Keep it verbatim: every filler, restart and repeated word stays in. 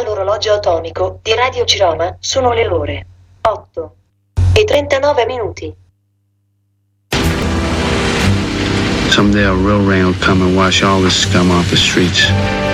Dall'orologio atomico di Radio Ciroma sono le ore otto e trentanove minuti. Someday a real rain will come and wash all this scum off the streets.